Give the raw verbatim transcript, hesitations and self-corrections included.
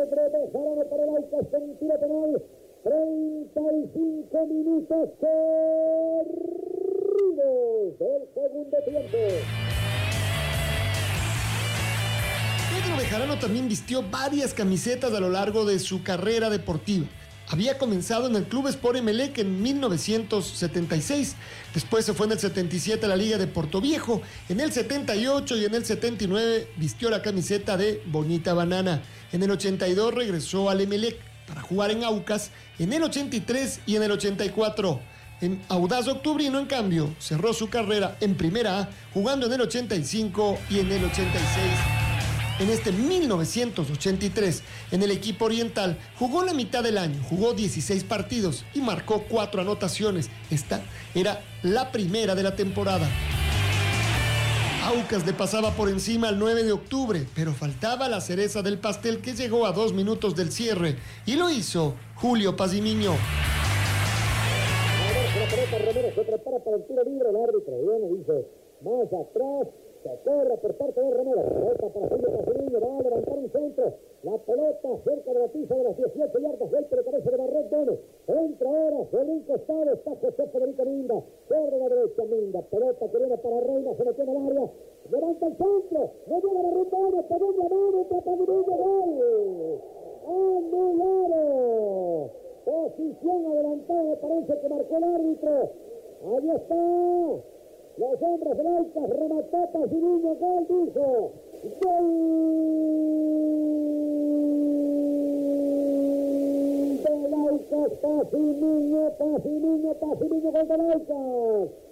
árbitro Bejarano para el Aucas con tiro penal. treinta y cinco minutos corridos del segundo tiempo. Pedro Bejarano también vistió varias camisetas a lo largo de su carrera deportiva. Había comenzado en el Club Sport Emelec en mil novecientos setenta y seis, después se fue en el setenta y siete a la Liga de Portoviejo, en el setenta y ocho y en el setenta y nueve vistió la camiseta de Bonita Banana, en el ochenta y dos regresó al Emelec para jugar en Aucas, en el ochenta y tres y en el ochenta y cuatro. En Audaz Octubrino, en cambio, cerró su carrera en Primera A, jugando en el ochenta y cinco y en el ochenta y seis. En este mil novecientos ochenta y tres, en el equipo oriental, jugó la mitad del año, jugó dieciséis partidos y marcó cuatro anotaciones. Esta era la primera de la temporada. Aucas le pasaba por encima el nueve de octubre, pero faltaba la cereza del pastel que llegó a dos minutos del cierre, y lo hizo Julio Pazimiño. A ver, se la pelota, Romero se prepara para el tiro libre, el árbitro viene, dice, más atrás. Se cobra por parte de Romero. Pelota para Julio Pazimiño. Va a levantar un centro. La pelota cerca de la pista de las dieciocho yardas. Golpe de cabeza de Barret Gómez. Entra ahora sobre un costado. Está José Federico Minda. Sobre la derecha Minda. Pelota que viene para Reina. Se metió en el área. Levanta el centro. No llega la rumba. Pegó la mano. Entra Pazimiño. Gol. Anulado. Posición adelantada. Me parece que marcó el árbitro. Ahí está. Los hombres del Aucas, remató Pazimiño, gol, dijo. Gol del Aucas, Pazimiño, Pazimiño, Pazimiño, gol del Aucas.